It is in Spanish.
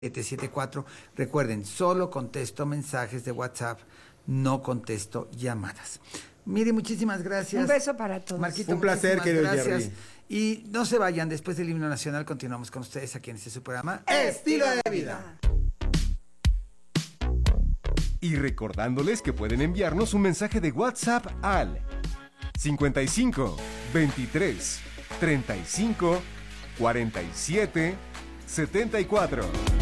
774. Recuerden, solo contesto mensajes de WhatsApp, no contesto llamadas. Mire, muchísimas gracias. Un beso para todos. Marquito, un placer, querido gracias. Jerry. Y no se vayan, después del himno nacional continuamos con ustedes aquí en este su programa Estilo de vida. Y recordándoles que pueden enviarnos un mensaje de WhatsApp al 55 23 35 47 74.